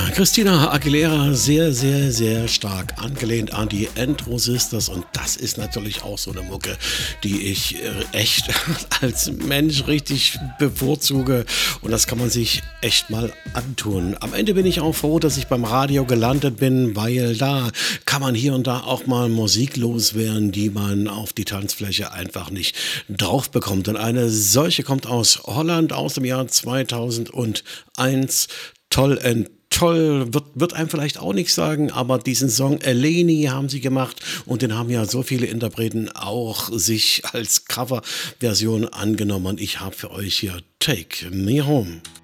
Christina Aguilera, sehr, sehr, sehr stark angelehnt an die Endro Sisters, und das ist natürlich auch so eine Mucke, die ich echt als Mensch richtig bevorzuge, und das kann man sich echt mal antun. Am Ende bin ich auch froh, dass ich beim Radio gelandet bin, weil da kann man hier und da auch mal Musik loswerden, die man auf die Tanzfläche einfach nicht drauf bekommt. Und eine solche kommt aus Holland aus dem Jahr 2001. Toll, wird einem vielleicht auch nichts sagen, aber diesen Song Eleni haben sie gemacht, und den haben ja so viele Interpreten auch sich als Coverversion angenommen, und ich habe für euch hier Take Me Home.